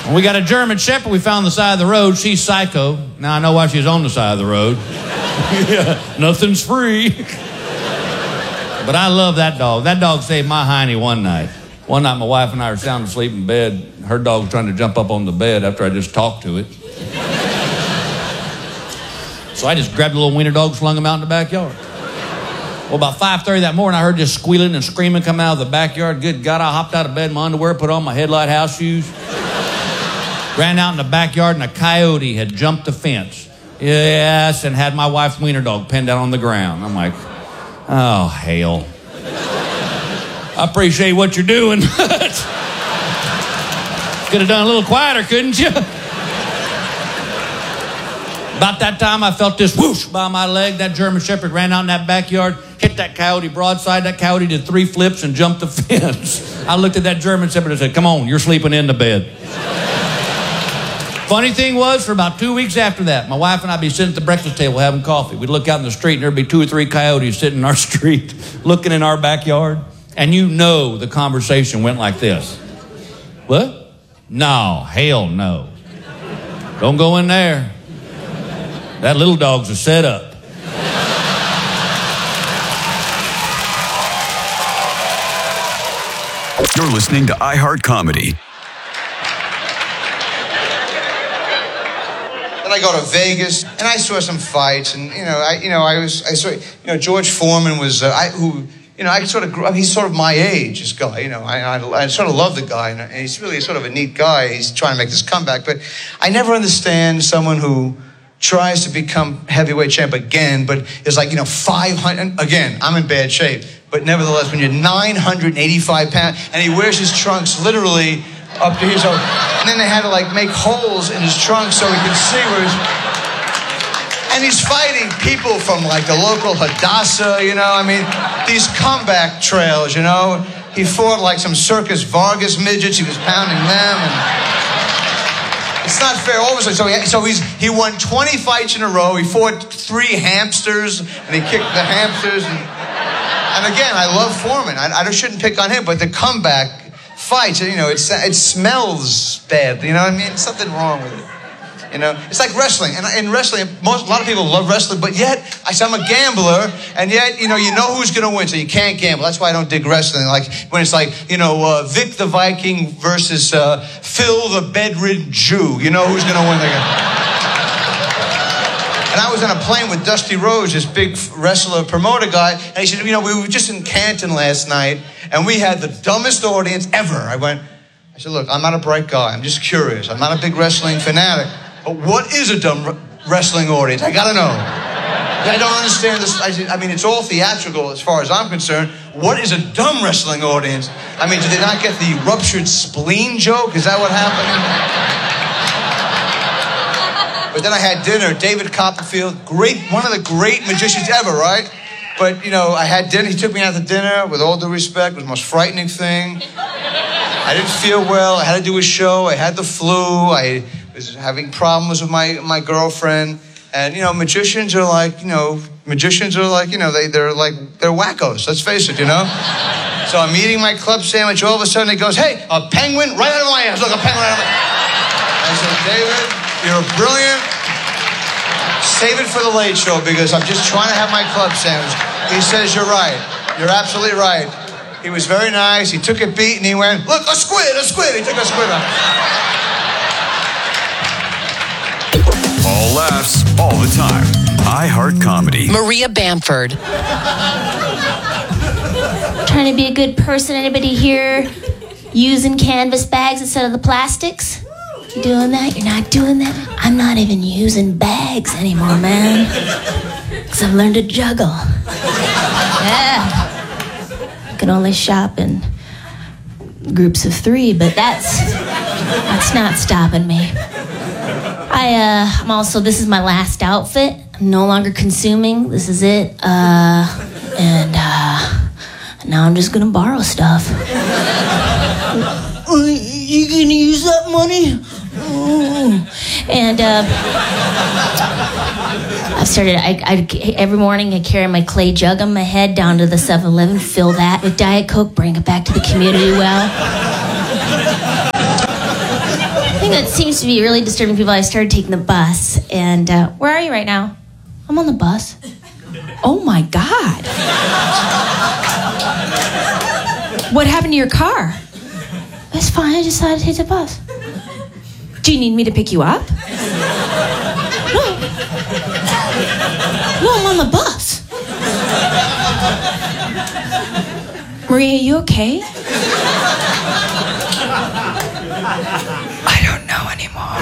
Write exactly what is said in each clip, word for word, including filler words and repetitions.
We got a German Shepherd we found on the side of the road. She's psycho. Now I know why she's on the side of the road. Yeah, nothing's free. But I love that dog. That dog saved my hiney one night. One night my wife and I were sound asleep in bed. Her dog was trying to jump up on the bed after I just talked to it. So I just grabbed a little wiener dog, slung him out in the backyard. Well, about five thirty that morning, I heard just squealing and screaming come out of the backyard. Good God, I hopped out of bed in my underwear, put on my headlight house shoes. Ran out in the backyard, and a coyote had jumped the fence. Yes, and had my wife's wiener dog pinned down on the ground. I'm like, oh, hell. I appreciate what you're doing. Could have done a little quieter, couldn't you? About that time, I felt this whoosh by my leg. That German Shepherd ran out in that backyard, hit that coyote broadside. That coyote did three flips and jumped the fence. I looked at that German Shepherd and said, come on, you're sleeping in the bed. Funny thing was, for about two weeks after that, my wife and I'd be sitting at the breakfast table having coffee. We'd look out in the street, and there'd be two or three coyotes sitting in our street, looking in our backyard. And you know the conversation went like this. What? No, hell no. Don't go in there. That little dog's a setup. You're listening to iHeart Comedy. I go to Vegas, and I saw some fights, and you know, I, you know, I was, I saw, you know, George Foreman was, uh, I, who, you know, I sort of grew up. He's sort of my age, this guy. You know, I, I, I sort of love the guy, and he's really sort of a neat guy. He's trying to make this comeback, but I never understand someone who tries to become heavyweight champ again, but is like, you know, five hundred. Again, I'm in bad shape, but nevertheless, when you're nine hundred eighty-five pounds, and he wears his trunks literally up to here, so, and then they had to like make holes in his trunk so he could see where he's, and he's fighting people from like the local Hadassah, you know, I mean, these comeback trails, you know, he fought like some Circus Vargas midgets, he was pounding them, and it's not fair. All of a sudden, so, he, so he's, he won twenty fights in a row, he fought three hamsters, and he kicked the hamsters, and, and again, I love Foreman, I, I shouldn't pick on him, but the comeback fights, you know, it's, it smells bad, you know what I mean? There's something wrong with it, you know? It's like wrestling, and in wrestling, most, a lot of people love wrestling, but yet, I say I'm a gambler, and yet, you know, you know who's going to win, so you can't gamble. That's why I don't dig wrestling, like, when it's like, you know, uh, Vic the Viking versus uh, Phil the bedridden Jew, you know who's going to win the game. And I was on a plane with Dusty Rhodes, this big wrestler promoter guy, and he said, you know, we were just in Canton last night, and we had the dumbest audience ever. I went, I said, look, I'm not a bright guy. I'm just curious. I'm not a big wrestling fanatic. But what is a dumb wrestling audience? I got to know. I don't understand this. I, said, I mean, it's all theatrical as far as I'm concerned. What is a dumb wrestling audience? I mean, did they not get the ruptured spleen joke? Is that what happened? But then I had dinner. David Copperfield, great, one of the great magicians ever, right? But, you know, I had dinner. He took me out to dinner, with all due respect. It was the most frightening thing. I didn't feel well. I had to do a show. I had the flu. I was having problems with my, my girlfriend. And, you know, magicians are like, you know, magicians are like, you know, they, they're like, they're wackos. Let's face it, you know? So I'm eating my club sandwich. All of a sudden, he goes, hey, a penguin right out of my ass. Look, a penguin right out of my ass. I said, David, you're brilliant. Save it for the late show because I'm just trying to have my club sandwich. He says, you're right. You're absolutely right. He was very nice. He took a beat and he went, look, a squid, a squid. He took a squid out. All laughs, all the time. iHeart Comedy. Maria Bamford. Trying to be a good person. Anybody here using canvas bags instead of the plastics? You doing that? You're not doing that? I'm not even using bags anymore, man. Because I've learned to juggle. Yeah. I can only shop in groups of three, but that's that's not stopping me. I, uh, I'm also, this is my last outfit. I'm no longer consuming. This is it. Uh, and, uh, now I'm just gonna borrow stuff. You gonna use that money? And uh, I've started, I, I, every morning I carry my clay jug on my head down to the seven eleven, fill that with Diet Coke, bring it back to the community well. thing that seems to be really disturbing people, I started taking the bus, and uh, where are you right now? I'm on the bus. Oh my God. What happened to your car? It's fine, I just decided to take the bus. Do you need me to pick you up? No. No, I'm on the bus. Maria, you okay? I don't know anymore.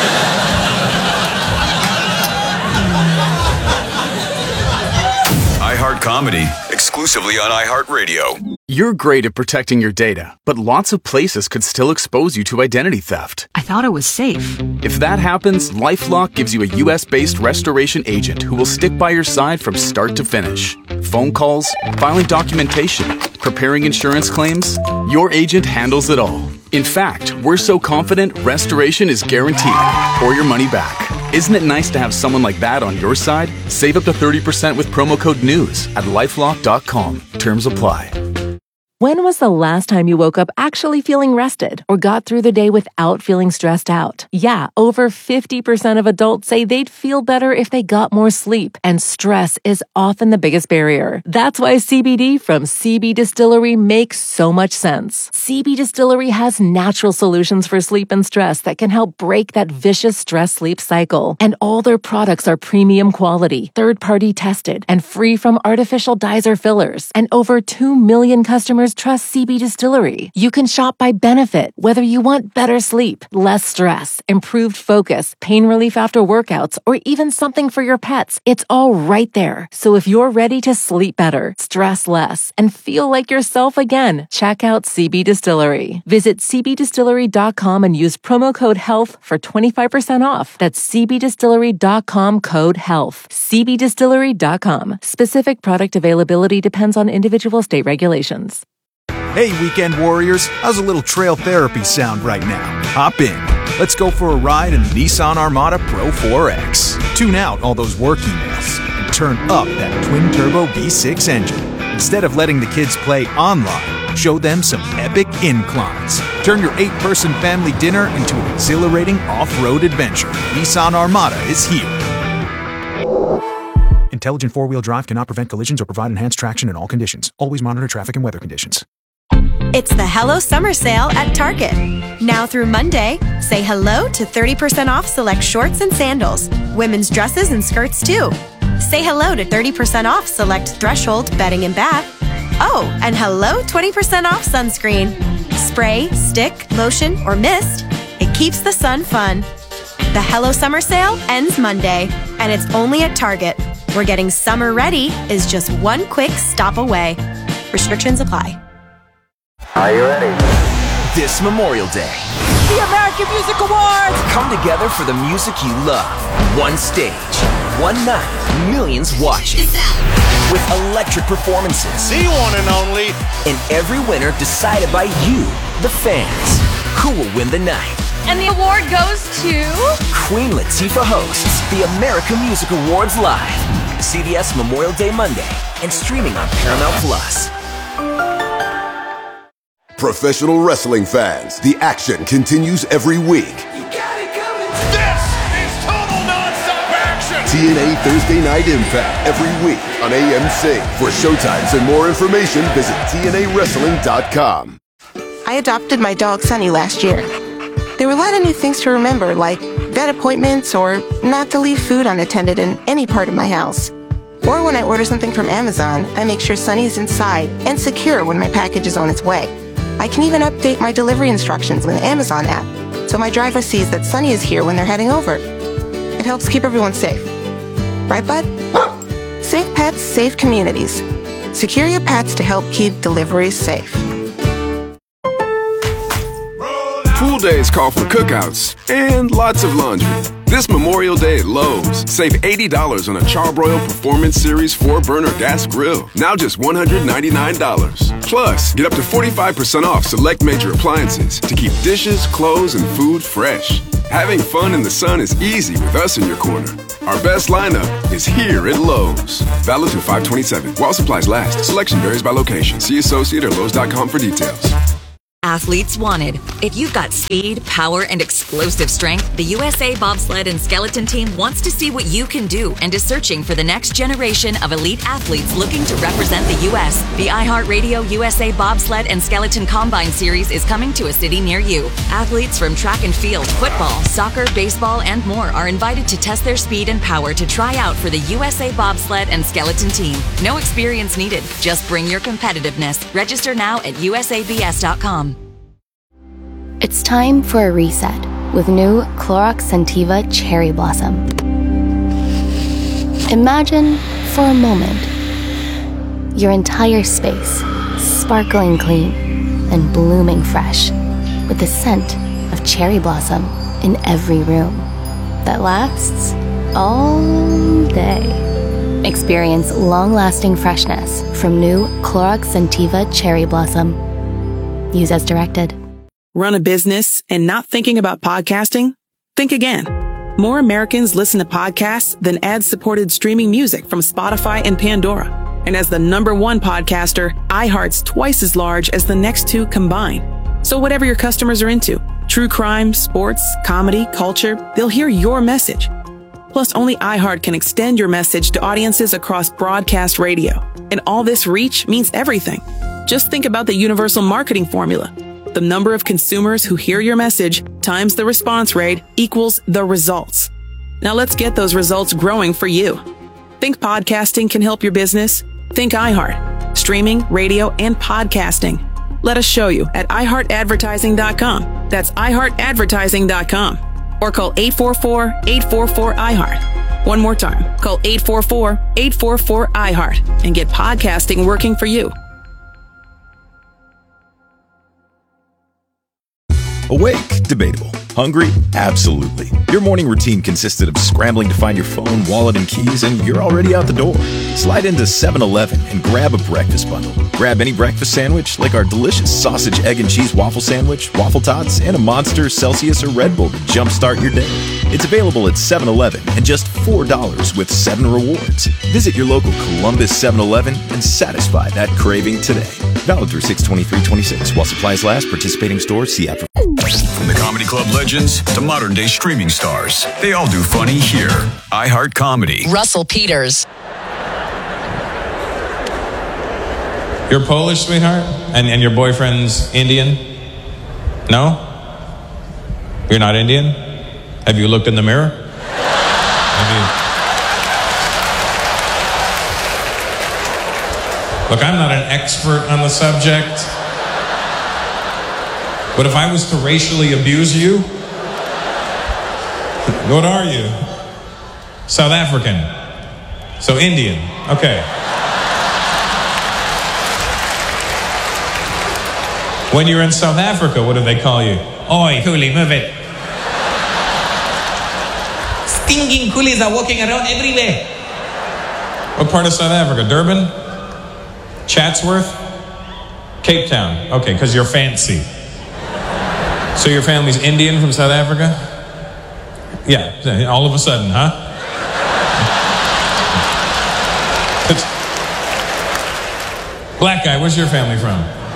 iHeart Comedy, exclusively on iHeartRadio. You're great at protecting your data, but lots of places could still expose you to identity theft. I thought it was safe. If that happens, LifeLock gives you a U S-based restoration agent who will stick by your side from start to finish. Phone calls, filing documentation, preparing insurance claims, your agent handles it all. In fact, we're so confident restoration is guaranteed or your money back. Isn't it nice to have someone like that on your side? Save up to thirty percent with promo code NEWS at lifelock dot com. Terms apply. When was the last time you woke up actually feeling rested or got through the day without feeling stressed out? Yeah, over fifty percent of adults say they'd feel better if they got more sleep, and stress is often the biggest barrier. That's why C B D from C B Distillery makes so much sense. C B Distillery has natural solutions for sleep and stress that can help break that vicious stress-sleep cycle. And all their products are premium quality, third-party tested, and free from artificial dyes or fillers. And over two million customers trust C B Distillery. You can shop by benefit, whether you want better sleep, less stress, improved focus, pain relief after workouts, or even something for your pets. It's all right there. So if you're ready to sleep better, stress less, and feel like yourself again, check out C B Distillery. Visit c b distillery dot com and use promo code HEALTH for twenty-five percent off. That's c b distillery dot com code HEALTH. c b distillery dot com. Specific product availability depends on individual state regulations. Hey, weekend warriors, how's a little trail therapy sound right now? Hop in. Let's go for a ride in the Nissan Armada Pro four X. Tune out all those work emails and turn up that twin-turbo V six engine. Instead of letting the kids play online, show them some epic inclines. Turn your eight-person family dinner into an exhilarating off-road adventure. Nissan Armada is here. Intelligent four-wheel drive cannot prevent collisions or provide enhanced traction in all conditions. Always monitor traffic and weather conditions. It's the Hello Summer Sale at Target. Now through Monday, say hello to thirty percent off select shorts and sandals, women's dresses and skirts too. Say hello to thirty percent off select Threshold bedding and bath. Oh, and hello twenty percent off sunscreen. Spray, stick, lotion, or mist, it keeps the sun fun. The Hello Summer Sale ends Monday, and it's only at Target, where getting summer ready is just one quick stop away. Restrictions apply. Are you ready? This Memorial Day, the American Music Awards come together for the music you love. One stage, one night, millions watching. With electric performances. The one and only. And every winner decided by you, the fans. Who will win the night? And the award goes to... Queen Latifah hosts the American Music Awards live. C B S Memorial Day Monday and streaming on Paramount Plus. Professional wrestling fans, the action continues every week. You got it coming. This is total nonstop action. T N A Thursday Night Impact every week on A M C. For showtimes and more information, visit T N A wrestling dot com. I adopted my dog Sunny last year. There were a lot of new things to remember, like vet appointments or not to leave food unattended in any part of my house. Or when I order something from Amazon, I make sure Sunny is inside and secure when my package is on its way. I can even update my delivery instructions with the Amazon app, so my driver sees that Sunny is here when they're heading over. It helps keep everyone safe. Right, bud? Safe pets, safe communities. Secure your pets to help keep deliveries safe. Pool days call for cookouts and lots of laundry. This Memorial Day at Lowe's, save eighty dollars on a Charbroil Performance Series four burner gas grill. Now just one hundred ninety-nine dollars. Plus, get up to forty-five percent off select major appliances to keep dishes, clothes, and food fresh. Having fun in the sun is easy with us in your corner. Our best lineup is here at Lowe's. Valid through five twenty-seven. While supplies last. Selection varies by location. See associate or Lowe's dot com for details. athletes wanted. If you've got speed, power, and explosive strength, the U S A Bobsled and Skeleton Team wants to see what you can do and is searching for the next generation of elite athletes looking to represent the U S The iHeartRadio U S A Bobsled and Skeleton Combine Series is coming to a city near you. Athletes from track and field, football, soccer, baseball, and more are invited to test their speed and power to try out for the U S A Bobsled and Skeleton Team. No experience needed. Just bring your competitiveness. Register now at U S A B S dot com. It's time for a reset with new Clorox Scentiva Cherry Blossom. Imagine, for a moment, your entire space sparkling clean and blooming fresh with the scent of cherry blossom in every room that lasts all day. Experience long-lasting freshness from new Clorox Scentiva Cherry Blossom. Use as directed. Run a business and not thinking about podcasting? Think again. More Americans listen to podcasts than ad-supported streaming music from Spotify and Pandora. And as the number one podcaster, iHeart's twice as large as the next two combined. So whatever your customers are into, true crime, sports, comedy, culture, they'll hear your message. Plus, only iHeart can extend your message to audiences across broadcast radio. And all this reach means everything. Just think about the universal marketing formula. The number of consumers who hear your message times the response rate equals the results. Now let's get those results growing for you. Think podcasting can help your business? Think iHeart. Streaming, radio, and podcasting. Let us show you at i heart advertising dot com. That's i heart advertising dot com. Or call eight four four, eight four four, I heart. One more time. Call eight four four, eight four four, I heart and get podcasting working for you. Awake? Debatable. Hungry? Absolutely. Your morning routine consisted of scrambling to find your phone, wallet, and keys, and you're already out the door. Slide into seven eleven and grab a breakfast bundle. Grab any breakfast sandwich, like our delicious sausage, egg, and cheese waffle sandwich, waffle tots, and a Monster, Celsius, or Red Bull to jumpstart your day. It's available at seven eleven and just four dollars with seven rewards. Visit your local Columbus seven eleven and satisfy that craving today. Valid through six twenty-three twenty-six. While supplies last, participating stores, see app for... From the Comedy Club legends to modern day streaming stars, they all do funny here. iHeart Comedy. Russell Peters. You're Polish, sweetheart? And, and your boyfriend's Indian? No? You're not Indian? Have you looked in the mirror? Have you... Look, I'm not an expert on the subject. But if I was to racially abuse you, what are you? South African. So Indian. Okay. When you're in South Africa, what do they call you? Oi, coolie, move it. Stinking coolies are walking around everywhere. What part of South Africa? Durban? Chatsworth? Cape Town. Okay, because you're fancy. So your family's Indian from South Africa? Yeah, all of a sudden, huh? Black guy, where's your family from?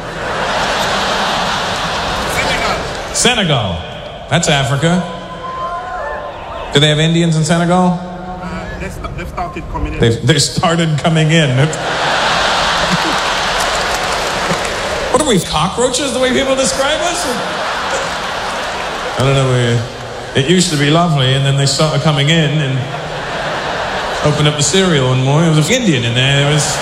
Senegal. Senegal. That's Africa. Do they have Indians in Senegal? Uh, they st- they've started coming in. They've, they started coming in. What are we, cockroaches, the way people describe us? I don't know, it used to be lovely, and then they started coming in and opened up the cereal one morning. There was an Indian in there. It was...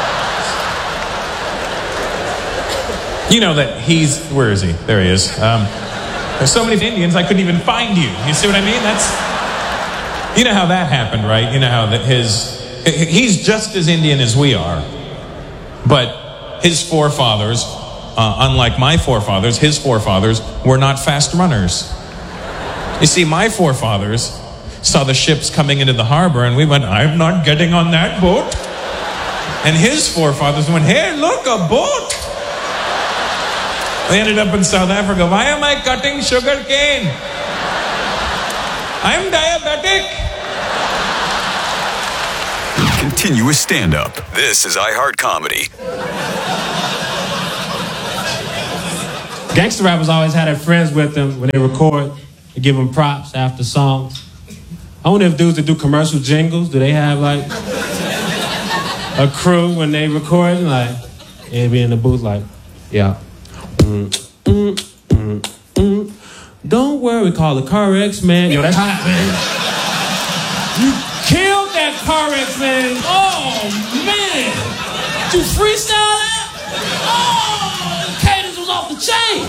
You know that he's... Where is he? There he is. Um, there's so many Indians, I couldn't even find you. You see what I mean? That's... You know how that happened, right? You know how that his... He's just as Indian as we are. But his forefathers... Uh, unlike my forefathers, his forefathers were not fast runners. You see, my forefathers saw the ships coming into the harbor and we went, I'm not getting on that boat. And his forefathers went, hey, look, a boat. They ended up in South Africa. Why am I cutting sugar cane? I'm diabetic. Continuous stand-up. This is iHeart Comedy. Gangster rappers always had their friends with them when they record. They give them props after songs. I wonder if dudes that do commercial jingles, do they have like a crew when they record? Like, they'd be in the booth like, yeah. Mm, mm, mm, mm. Don't worry, call the Car X Man. Yo, that's hot, man. You killed that Car X Man. Oh, man. Did you freestyle that? Oh, the cadence was off the chain.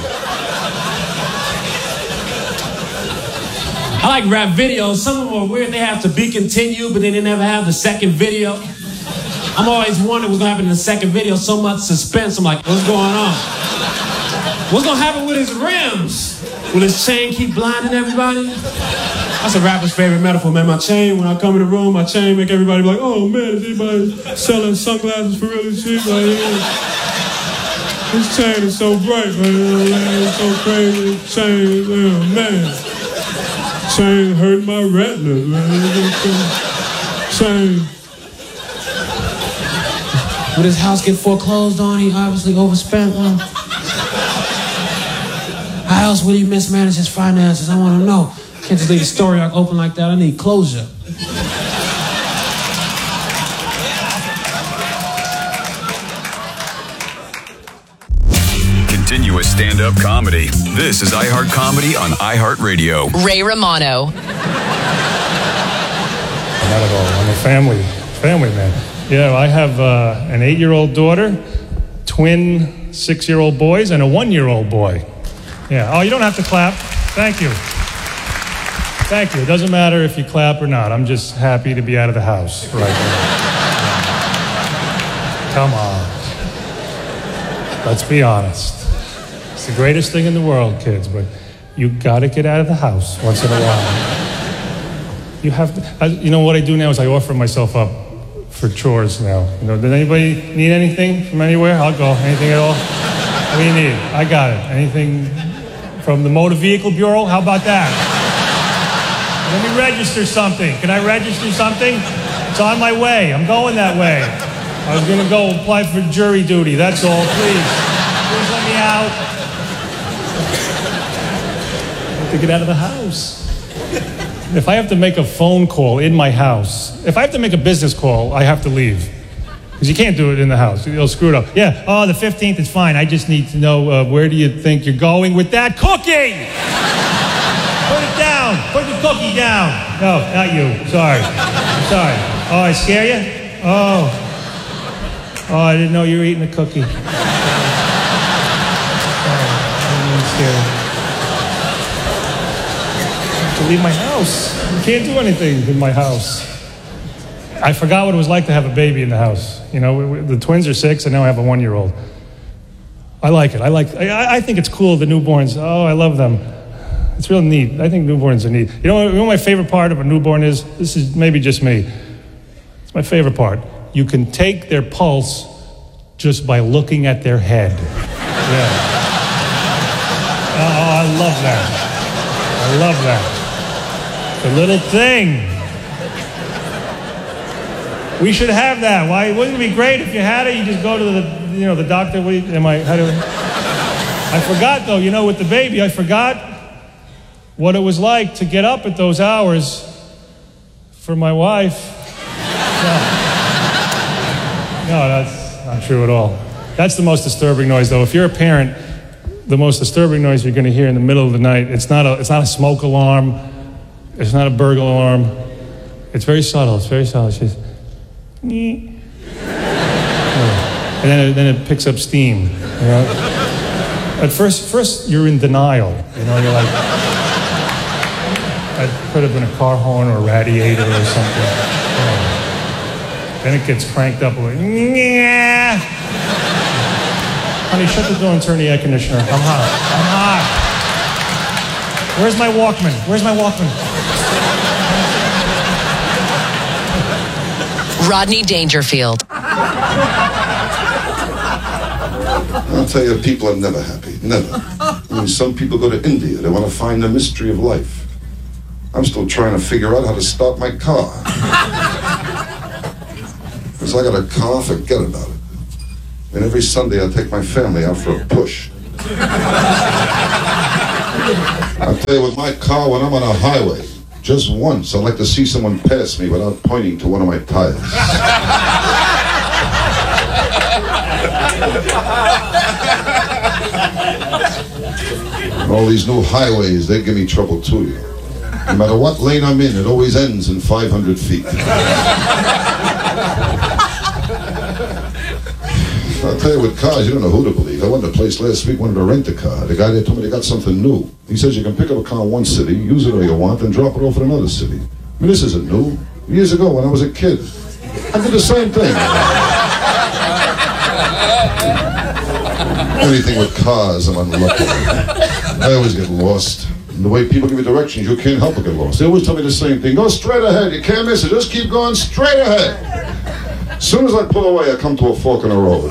I like rap videos. Some of them are weird. They have to be continued, but then they never have the second video. I'm always wondering what's going to happen in the second video. So much suspense. I'm like, what's going on? What's going to happen with his rims? Will his chain keep blinding everybody? That's a rapper's favorite metaphor, man. My chain, when I come in the room, my chain make everybody be like, oh, man, is anybody selling sunglasses for really cheap? Like, yeah. This chain is so bright, man. It's so crazy. This chain, yeah, man. Chain hurt my retina, man. Chain. Would his house get foreclosed on? He obviously overspent one. How else would he mismanage his finances? I want to know. Can't just leave the story arc open like that. I need closure. Continuous stand-up comedy. This is iHeart Comedy on iHeartRadio. Ray Romano. Not at all. I'm a family, family man. Yeah, I have uh, an eight-year-old daughter, twin six-year-old boys, and a one-year-old boy. Yeah. Oh, you don't have to clap. Thank you. Thank you. It doesn't matter if you clap or not. I'm just happy to be out of the house right now. Come on. Let's be honest. It's the greatest thing in the world, kids, but you gotta get out of the house once in a while. You have to, I, you know what I do now is I offer myself up for chores now. You know, did anybody need anything from anywhere? I'll go. Anything at all? What do you need? I got it. Anything from the Motor Vehicle Bureau? How about that? Let me register something. Can I register something? It's on my way. I'm going that way. I was gonna go apply for jury duty. That's all. Please. Please let me out. I have to get out of the house. If I have to make a phone call in my house, if I have to make a business call, I have to leave. Because you can't do it in the house. You'll screw it up. Yeah, oh, the fifteenth is fine. I just need to know uh, where do you think you're going with that cookie? Put it down. Put the cookie down. No, not you. Sorry. Sorry. Oh, I scare you? Oh. Oh, I didn't know you were eating a cookie. Sorry. I didn't scare you. To leave my house. You can't do anything in my house. I forgot what it was like to have a baby in the house. You know, we, we, the twins are six, and now I have a one-year-old. I like it. I like. I, I think it's cool. The newborns. Oh, I love them. It's real neat. I think newborns are neat. You know, you know what my favorite part of a newborn is? This is maybe just me. It's my favorite part. You can take their pulse just by looking at their head. Yeah. Oh, I love that. I love that. The little thing. We should have that. Why? Wouldn't it be great if you had it? You just go to the, you know, the doctor. What do you, am I? How do? I forgot though. You know, with the baby, I forgot what it was like to get up at those hours for my wife. No, no, that's not true at all. That's the most disturbing noise, though. If you're a parent, the most disturbing noise you're going to hear in the middle of the night. It's not a. It's not a smoke alarm. It's not a burglar alarm. It's very subtle. It's very subtle. She's. And then it, then it picks up steam. You know? At first, first you're in denial. You know, you're like, that could have been a car horn or a radiator or something. You know. Then it gets cranked up. Like, yeah. Honey, shut the door and turn the air conditioner. I'm hot. I'm hot. Where's my Walkman? Where's my Walkman? Rodney Dangerfield. I'll tell you, people are never happy. Never. I mean, some people go to India. They want to find the mystery of life. I'm still trying to figure out how to start my car. Because I got a car, forget about it. And every Sunday I take my family out for a push. I'll tell you, with my car, when I'm on a highway, just once, I'd like to see someone pass me without pointing to one of my tires. All these new highways, they give me trouble too. No matter what lane I'm in, it always ends in five hundred feet. I'll tell you, with cars, you don't know who to believe. I went to a place last week, wanted to rent a car. The guy there told me they got something new. He says you can pick up a car in one city, use it all you want, and drop it off in another city. I mean, this isn't new. Years ago, when I was a kid, I did the same thing. Anything with cars, I'm unlucky. I always get lost. And the way people give you directions, you can't help but get lost. They always tell me the same thing. Go straight ahead. You can't miss it. Just keep going straight ahead. As soon as I pull away, I come to a fork in the road.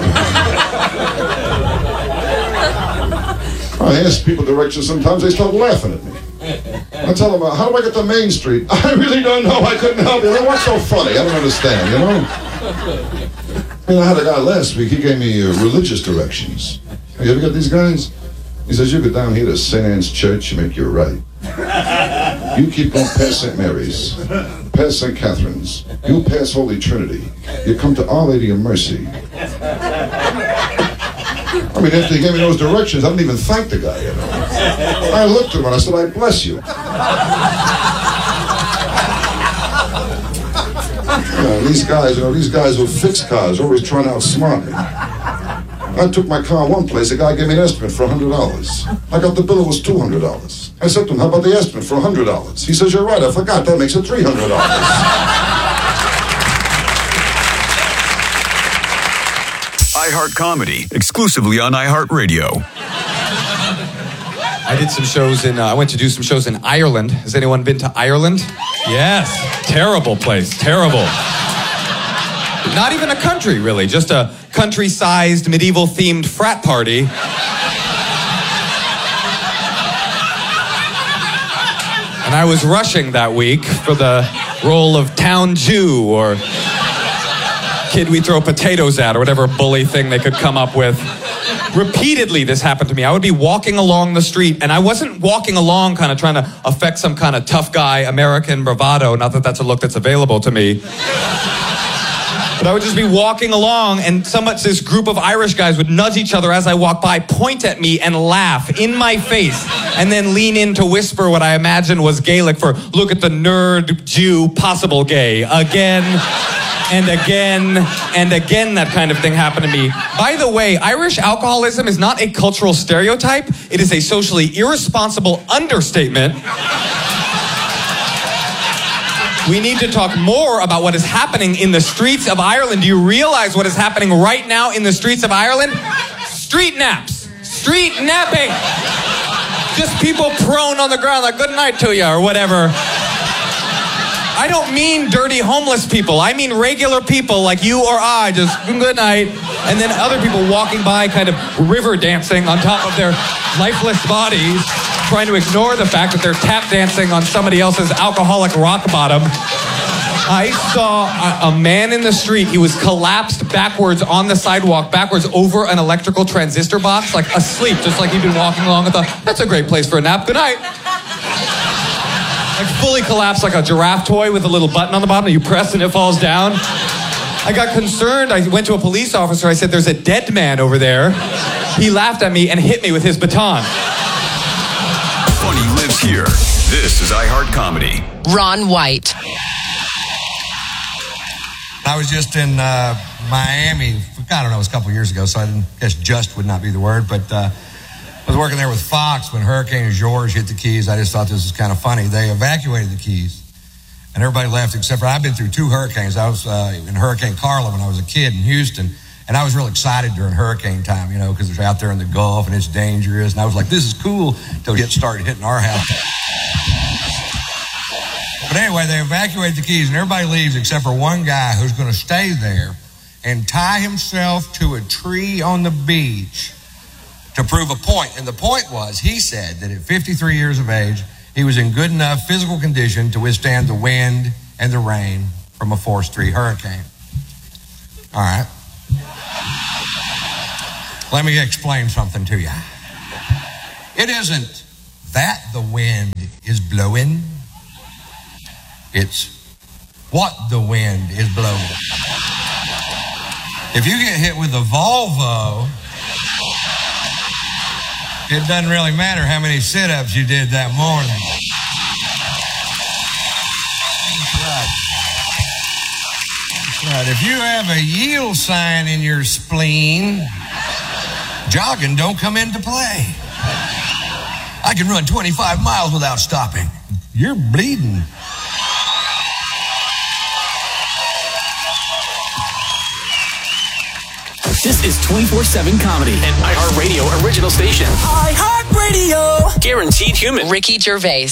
I ask people directions sometimes, they start laughing at me. I tell them, how do I get to Main Street? I really don't know. I couldn't help you. What's so funny? I don't understand, you know? I mean, I had a guy last week, he gave me uh, religious directions. You ever get these guys? He says, you go down here to Saint Anne's Church, you make your right. You keep going past Saint Mary's, past Saint Catherine's. You pass Holy Trinity. You come to Our Lady of Mercy. I mean, after he gave me those directions, I didn't even thank the guy, you know. I looked at him and I said, I bless you. You know, these guys, you know, these guys who fix cars are always trying to outsmart me. I took my car one place, the guy gave me an estimate for one hundred dollars. I got the bill, it was two hundred dollars. I said to him, how about the estimate for one hundred dollars? He says, you're right, I forgot, that makes it three hundred dollars. iHeart Comedy, exclusively on iHeartRadio. I did some shows in, uh, I went to do some shows in Ireland. Has anyone been to Ireland? Yes. Terrible place. Terrible. Not even a country, really. Just a country-sized, medieval-themed frat party. And I was rushing that week for the role of town Jew or kid we throw potatoes at or whatever bully thing they could come up with. Repeatedly, this happened to me. I would be walking along the street, and I wasn't walking along kind of trying to affect some kind of tough guy, American bravado, not that that's a look that's available to me. But I would just be walking along, and some, this group of Irish guys would nudge each other as I walked by, point at me, and laugh in my face, and then lean in to whisper what I imagined was Gaelic for, look at the nerd Jew, possible gay, again, and again, and again, that kind of thing happened to me. By the way, Irish alcoholism is not a cultural stereotype. It is a socially irresponsible understatement. We need to talk more about what is happening in the streets of Ireland. Do you realize what is happening right now in the streets of Ireland? Street naps. Street napping. Just people prone on the ground like, good night to you, or whatever. I don't mean dirty homeless people. I mean regular people like you or I, just good night. And then other people walking by kind of river dancing on top of their lifeless bodies, trying to ignore the fact that they're tap dancing on somebody else's alcoholic rock bottom. I saw a, a man in the street. He was collapsed backwards on the sidewalk, backwards over an electrical transistor box, like asleep, just like he'd been walking along. I thought, that's a great place for a nap. Good night. Like fully collapsed like a giraffe toy with a little button on the bottom that you press and it falls down. I got concerned. I went to a police officer. I said, there's a dead man over there. He laughed at me and hit me with his baton. Funny lives here. This is iHeart Comedy. Ron White. I was just in uh, Miami, I don't know, it was a couple years ago, so I didn't guess just would not be the word, but uh, I was working there with Fox when Hurricane George hit the Keys. I just thought this was kind of funny. They evacuated the Keys, and everybody left except for, I've been through two hurricanes. I was uh, in Hurricane Carla when I was a kid in Houston, and I was real excited during hurricane time, you know, because it's out there in the Gulf and it's dangerous, and I was like, this is cool, until it started hitting our house. But anyway, they evacuated the Keys, and everybody leaves except for one guy who's going to stay there and tie himself to a tree on the beach to prove a point. And the point was, he said that at fifty-three years of age, he was in good enough physical condition to withstand the wind and the rain from a force three hurricane. All right. Let me explain something to you. It isn't that the wind is blowing. It's what the wind is blowing. If you get hit with a Volvo, it doesn't really matter how many sit-ups you did that morning. That's right. That's right. If you have a yield sign in your spleen, jogging don't come into play. I can run twenty-five miles without stopping. You're bleeding. This is twenty-four seven Comedy, an iHeartRadio original station. iHeartRadio! Guaranteed human. Ricky Gervais.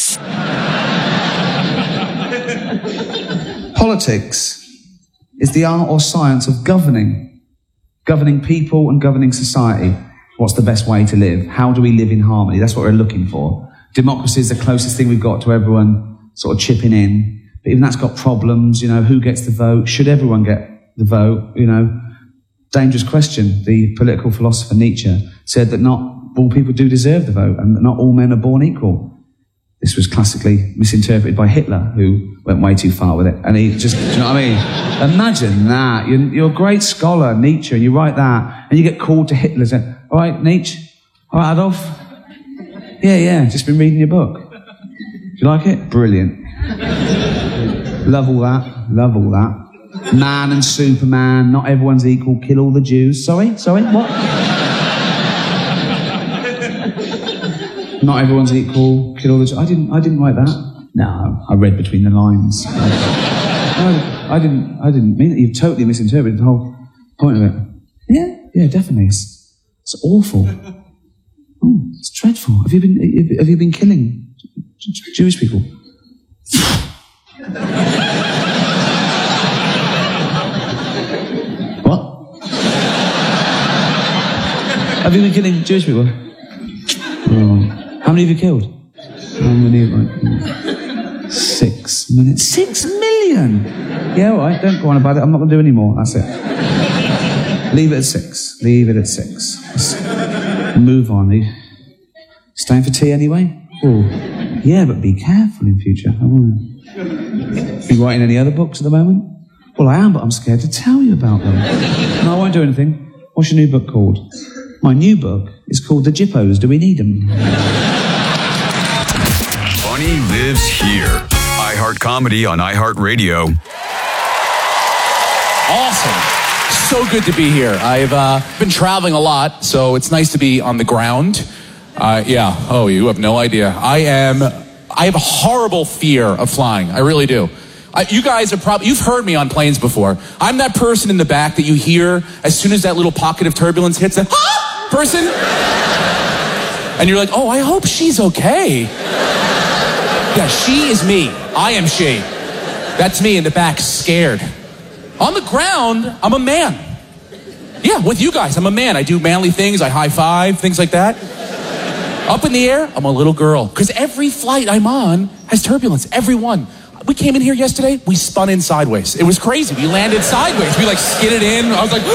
Politics is the art or science of governing. Governing people and governing society. What's the best way to live? How do we live in harmony? That's what we're looking for. Democracy is the closest thing we've got to everyone sort of chipping in. But even that's got problems, you know, who gets the vote? Should everyone get the vote? You know, dangerous question. The political philosopher Nietzsche said that not all people do deserve the vote and that not all men are born equal. This was classically misinterpreted by Hitler, who went way too far with it. And he just, do you know what I mean? Imagine that. You're, you're a great scholar, Nietzsche, and you write that, and you get called to Hitler and say, all right, Nietzsche? All right, Adolf? Yeah, yeah, just been reading your book. Do you like it? Brilliant. Love all that. Love all that. Man and Superman, not everyone's equal, kill all the Jews. Sorry? Sorry? What? Not everyone's equal, kill all the Jews. I didn't, I didn't write that. No, I read between the lines. No, I didn't, I didn't mean it. You've totally misinterpreted the whole point of it. Yeah, yeah, definitely. It's, it's awful. Oh, it's dreadful. Have you been, have you been killing Jewish people? What? Have you been killing Jewish people? Oh. How many have you killed? How many? Like, six minutes. Six million? Yeah, all right. Don't go on about it. I'm not going to do any more. That's it. Leave it at six. Leave it at six. Let's move on. Are you staying for tea anyway? Oh, yeah, but be careful in future. I won't. Are you writing any other books at the moment? Well, I am, but I'm scared to tell you about them. No, I won't do anything. What's your new book called? My new book is called The Jippos. Do we need them? Funny lives here. iHeart Comedy on iHeartRadio. Awesome. So good to be here. I've uh, been traveling a lot, so it's nice to be on the ground. Uh, yeah. Oh, you have no idea. I am... I have a horrible fear of flying. I really do. I, you guys have probably... You've heard me on planes before. I'm that person in the back that you hear as soon as that little pocket of turbulence hits that ah! person. And you're like, oh, I hope she's okay. Yeah, she is me. I am she. That's me in the back, scared. On the ground, I'm a man. Yeah, with you guys, I'm a man. I do manly things. I high five, things like that. Up in the air, I'm a little girl. Because every flight I'm on has turbulence. Every one. We came in here yesterday, we spun in sideways. It was crazy. We landed sideways. We like skidded in. I was like,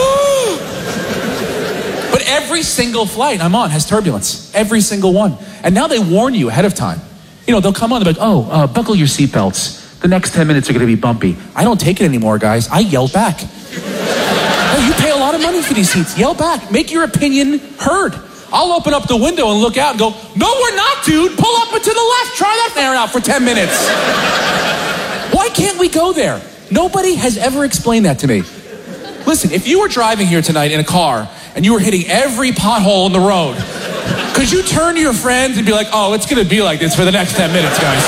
but every single flight I'm on has turbulence. Every single one. And now they warn you ahead of time. You know, they'll come on, they're like, oh, uh, buckle your seatbelts. The next ten minutes are going to be bumpy. I don't take it anymore, guys. I yell back. Oh, you pay a lot of money for these seats. Yell back. Make your opinion heard. I'll open up the window and look out and go, no, we're not, dude. Pull up and to the left. Try that there out for ten minutes. Why can't we go there? Nobody has ever explained that to me. Listen, if you were driving here tonight in a car and you were hitting every pothole in the road, could you turn to your friends and be like, oh, it's going to be like this for the next ten minutes, guys?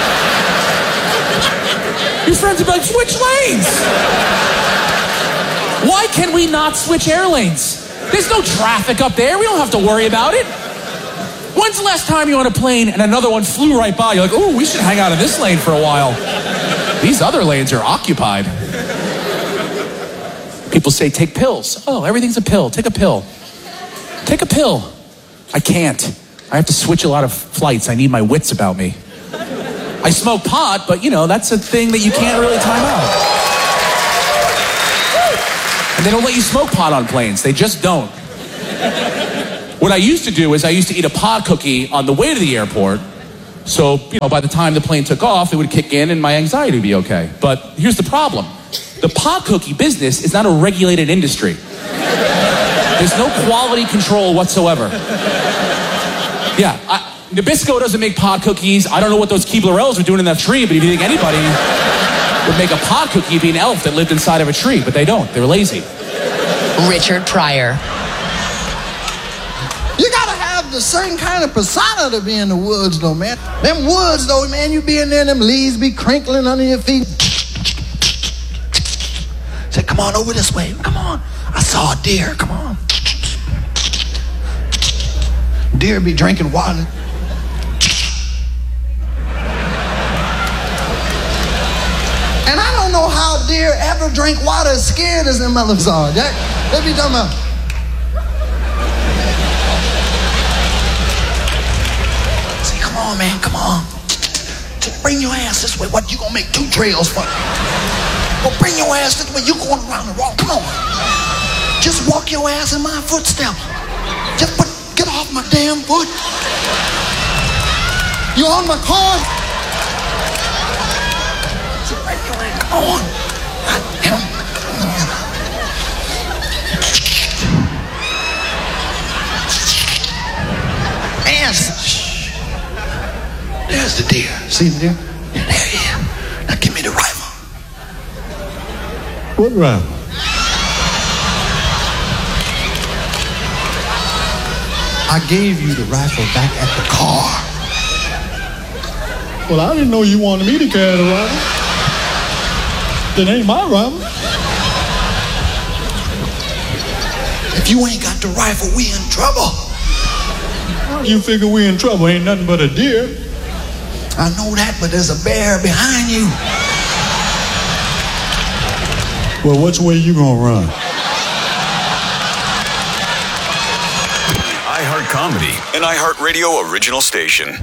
Your friends would be like, switch lanes. Why can we not switch air lanes? There's no traffic up there. We don't have to worry about it. When's the last time you were on a plane and another one flew right by? You're like, oh, we should hang out in this lane for a while. These other lanes are occupied. People say, take pills. Oh, everything's a pill. Take a pill. Take a pill. I can't. I have to switch a lot of flights. I need my wits about me. I smoke pot, but, you know, that's a thing that you can't really time out. And they don't let you smoke pot on planes. They just don't. What I used to do is I used to eat a pod cookie on the way to the airport. So, you know, by the time the plane took off, it would kick in and my anxiety would be okay. But here's the problem. The pod cookie business is not a regulated industry. There's no quality control whatsoever. Yeah, I, Nabisco doesn't make pod cookies. I don't know what those Keebler-Elves are doing in that tree, but if you think anybody would make a pod cookie, it'd be an elf that lived inside of a tree, but they don't. They're lazy. Richard Pryor. You gotta have the certain kind of persona to be in the woods, though, man. Them woods, though, man, you be in there, them leaves be crinkling under your feet. Say, come on over this way. Come on. I saw a deer. Come on. Deer be drinking water. And I don't know how deer ever drink water as scared as them motherfuckers are. They, they be talking about. Say, come on, man, come on. Just bring your ass this way. What, you gonna make two trails for me? Well, bring your ass this way. You going around the wall. Come on. Just walk your ass in my footsteps. Just put, get off my damn foot. You on my car? Just bring your ass. Come on. Man, there's the deer. See the deer? There he is. Now give me the rifle. What rifle? I gave you the rifle back at the car. Well, I didn't know you wanted me to carry the rifle. That ain't my rifle. If you ain't got the rifle, we in trouble. You figure we in trouble? Ain't nothing but a deer. I know that, but there's a bear behind you. Well, which way you gonna run? iHeart Comedy, an iHeartRadio original station.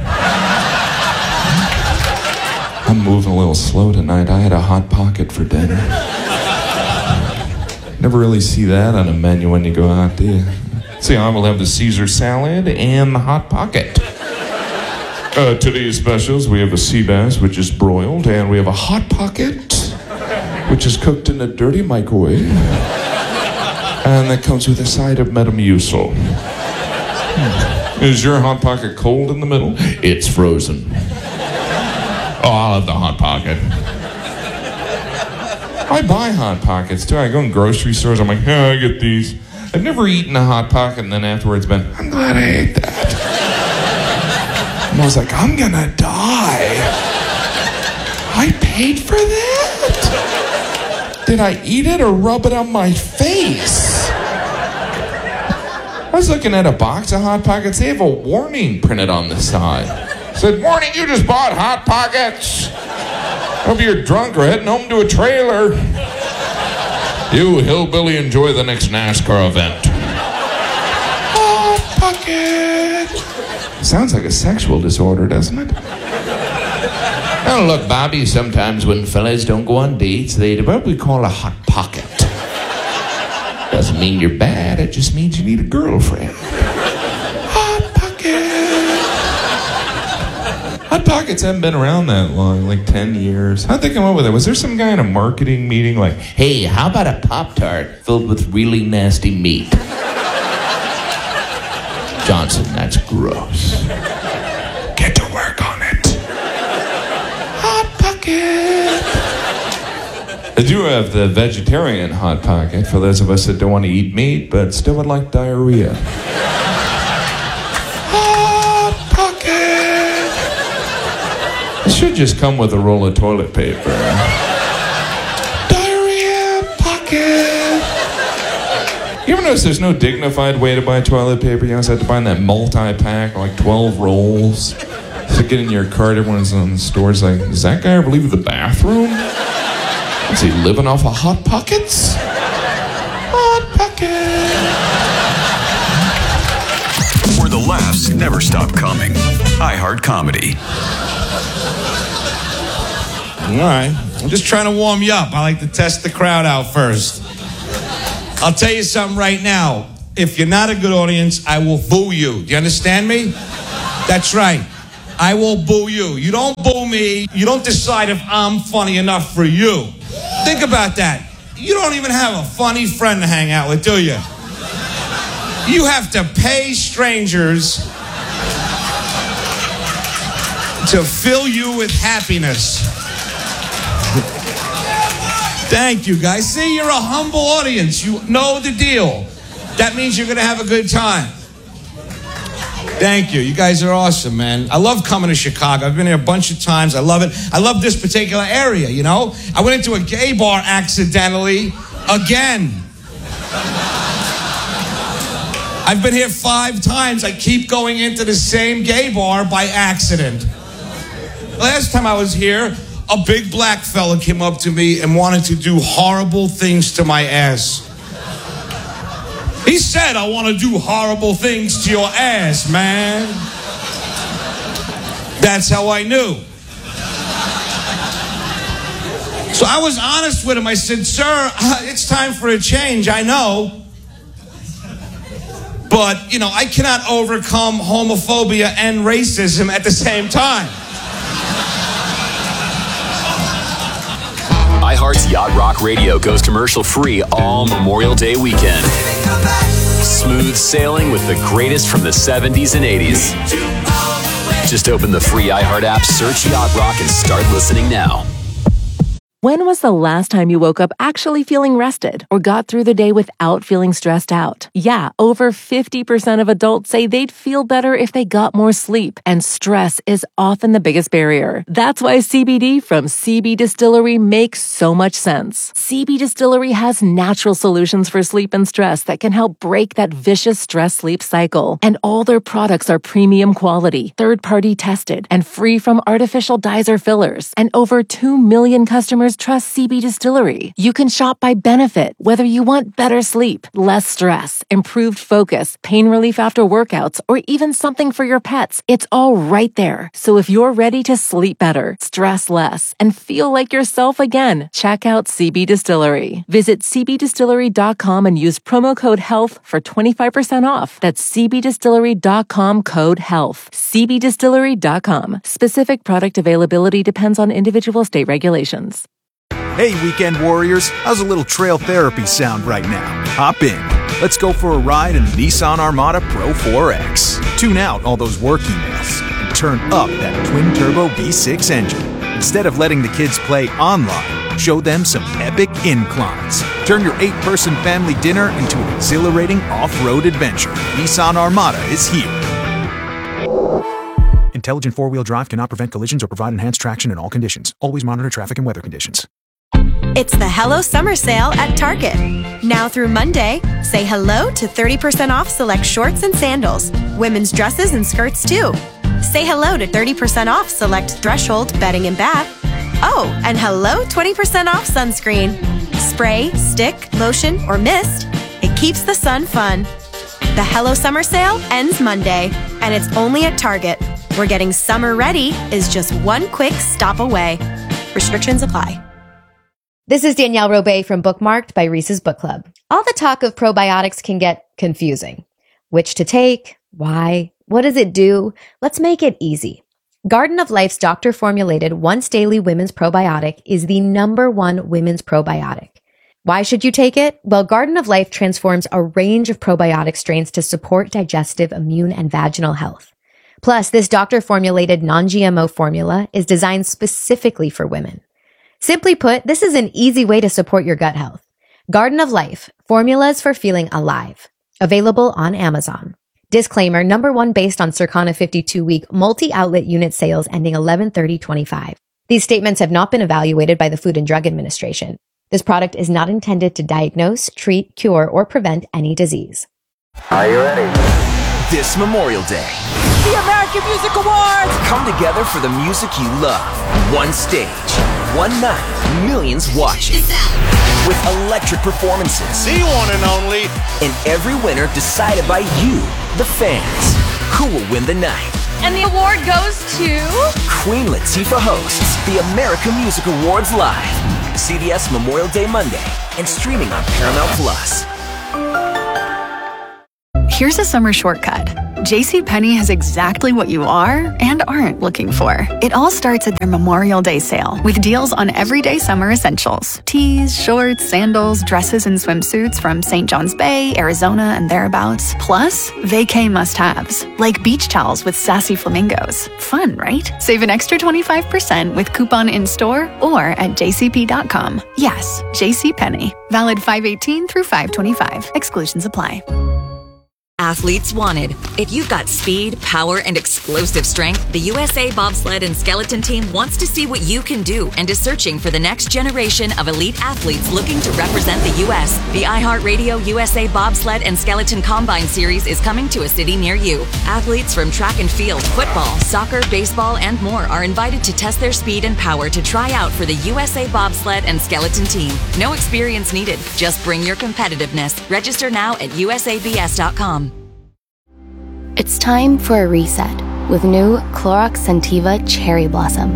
I'm moving a little slow tonight. I had a Hot Pocket for dinner. Never really see that on a menu when you go out, do you? See, I will have the Caesar salad and the Hot Pocket. Uh, today's specials, we have a sea bass, which is broiled, and we have a Hot Pocket, which is cooked in a dirty microwave. And that comes with a side of Metamucil. Hmm. Is your Hot Pocket cold in the middle? It's frozen. Oh, I'll have the Hot Pocket. I buy Hot Pockets, too. I go in grocery stores, I'm like, oh, I get these. I've never eaten a Hot Pocket and then afterwards been, I'm glad I ate that. And I was like, I'm gonna die. I paid for that? Did I eat it or rub it on my face? I was looking at a box of Hot Pockets. They have a warning printed on the side. It said, warning, you just bought Hot Pockets. Hope you're drunk or heading home to a trailer. You hillbilly, enjoy the next NASCAR event. Hot Pocket. Sounds like a sexual disorder, doesn't it? Oh, look, Bobby, sometimes when fellas don't go on dates, they do what we call a hot pocket. Doesn't mean you're bad, it just means you need a girlfriend. Hot Pocket. Hot Pockets haven't been around that long, like ten years. How'd they come up with it? Was there some guy in a marketing meeting like, hey, how about a Pop-Tart filled with really nasty meat? Johnson, that's gross. Get to work on it. Hot Pocket. I do have the vegetarian Hot Pocket for those of us that don't want to eat meat but still would like diarrhea. Hot Pocket. It should just come with a roll of toilet paper. Diarrhea Pocket. You ever notice there's no dignified way to buy toilet paper? You always have to buy in that multi-pack, like twelve rolls. So get in your cart, everyone's in the stores like, does that guy ever leave the bathroom? Is he living off of Hot Pockets? Hot Pocket. Where the laughs never stop coming. iHeart Comedy. All right. I'm just trying to warm you up. I like to test the crowd out first. I'll tell you something right now. If you're not a good audience, I will boo you. Do you understand me? That's right. I will boo you. You don't boo me. You don't decide if I'm funny enough for you. Think about that. You don't even have a funny friend to hang out with, do you? You have to pay strangers to fill you with happiness. Thank you, guys. See, you're a humble audience. You know the deal. That means you're going to have a good time. Thank you. You guys are awesome, man. I love coming to Chicago. I've been here a bunch of times. I love it. I love this particular area, you know? I went into a gay bar accidentally again. I've been here five times. I keep going into the same gay bar by accident. Last time I was here, a big black fella came up to me and wanted to do horrible things to my ass. He said, I want to do horrible things to your ass, man. That's how I knew. So I was honest with him. I said, sir, it's time for a change, I know. But, you know, I cannot overcome homophobia and racism at the same time. iHeart's Yacht Rock Radio goes commercial free all Memorial Day weekend. Smooth sailing with the greatest from the seventies and eighties. Just open the free iHeart app, search Yacht Rock, and start listening now. When was the last time you woke up actually feeling rested or got through the day without feeling stressed out? Yeah, over fifty percent of adults say they'd feel better if they got more sleep, and stress is often the biggest barrier. That's why C B D from C B Distillery makes so much sense. C B Distillery has natural solutions for sleep and stress that can help break that vicious stress-sleep cycle. And all their products are premium quality, third-party tested, and free from artificial dyes or fillers. And over two million customers trust C B Distillery. You can shop by benefit, whether you want better sleep, less stress, improved focus, pain relief after workouts, or even something for your pets. It's all right there. So if you're ready to sleep better, stress less, and feel like yourself again, check out C B Distillery. Visit c b distillery dot com and use promo code HEALTH for twenty-five percent off. That's c b distillery dot com code HEALTH. c b distillery dot com. Specific product availability depends on individual state regulations. Hey, weekend warriors, how's a little trail therapy sound right now? Hop in. Let's go for a ride in the Nissan Armada Pro four X. Tune out all those work emails and turn up that twin-turbo V six engine. Instead of letting the kids play online, show them some epic inclines. Turn your eight-person family dinner into an exhilarating off-road adventure. Nissan Armada is here. Intelligent four-wheel drive cannot prevent collisions or provide enhanced traction in all conditions. Always monitor traffic and weather conditions. It's the Hello Summer Sale at Target. Now through Monday, say hello to thirty percent off select shorts and sandals, women's dresses and skirts too. Say hello to thirty percent off select Threshold bedding and bath. Oh, and hello twenty percent off sunscreen. Spray, stick, lotion, or mist, it keeps the sun fun. The Hello Summer Sale ends Monday, and it's only at Target, where getting summer ready is just one quick stop away. Restrictions apply. This is Danielle Robay from Bookmarked by Reese's Book Club. All the talk of probiotics can get confusing. Which to take? Why? What does it do? Let's make it easy. Garden of Life's doctor-formulated once-daily women's probiotic is the number one women's probiotic. Why should you take it? Well, Garden of Life transforms a range of probiotic strains to support digestive, immune, and vaginal health. Plus, this doctor-formulated non-G M O formula is designed specifically for women. Simply put, this is an easy way to support your gut health. Garden of Life, formulas for feeling alive. Available on Amazon. Disclaimer, number one based on Circana fifty-two week multi-outlet unit sales ending eleven thirty twenty-five. These statements have not been evaluated by the Food and Drug Administration. This product is not intended to diagnose, treat, cure, or prevent any disease. Are you ready? This Memorial Day, the American Music Awards come together for the music you love. One stage, one night, millions watching. With electric performances. The one and only. And every winner decided by you, the fans. Who will win the night? And the award goes to... Queen Latifah hosts the American Music Awards live. C B S Memorial Day Monday and streaming on Paramount Plus. Here's a summer shortcut. JCPenney has exactly what you are and aren't looking for. It all starts at their Memorial Day sale with deals on everyday summer essentials. Tees, shorts, sandals, dresses, and swimsuits from Saint John's Bay, Arizona, and thereabouts. Plus, vacay must-haves, like beach towels with sassy flamingos. Fun, right? Save an extra twenty-five percent with coupon in-store or at j c p dot com. Yes, JCPenney. Valid five eighteen through five twenty-five. Exclusions apply. Athletes wanted. If you've got speed, power, and explosive strength, the U S A Bobsled and Skeleton Team wants to see what you can do and is searching for the next generation of elite athletes looking to represent the U S The iHeartRadio U S A Bobsled and Skeleton Combine Series is coming to a city near you. Athletes from track and field, football, soccer, baseball, and more are invited to test their speed and power to try out for the U S A Bobsled and Skeleton Team. No experience needed. Just bring your competitiveness. Register now at u s a b s dot com. It's time for a reset with new Clorox Scentiva Cherry Blossom.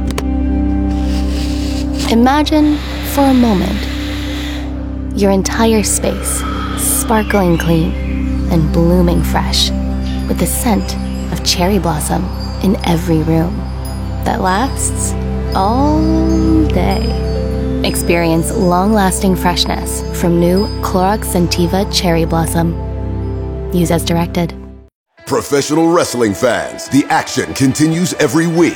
Imagine, for a moment, your entire space sparkling clean and blooming fresh with the scent of cherry blossom in every room that lasts all day. Experience long-lasting freshness from new Clorox Scentiva Cherry Blossom. Use as directed. Professional wrestling fans, the action continues every week.